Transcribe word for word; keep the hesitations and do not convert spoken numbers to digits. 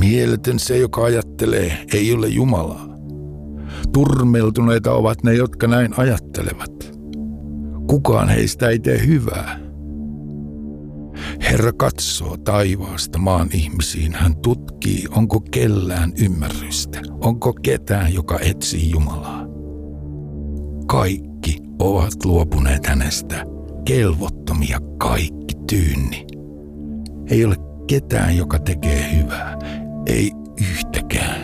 Mieletön se, joka ajattelee, ei ole Jumalaa. Turmeltuneita ovat ne, jotka näin ajattelevat. Kukaan heistä ei tee hyvää. Herra katsoo taivaasta maan ihmisiin. Hän tutkii, onko kellään ymmärrystä. Onko ketään, joka etsii Jumalaa. Kaikki ovat luopuneet hänestä. Kelvottomia kaikki tyynni. Ei ole ketään, joka tekee hyvää. Ei yhtäkään.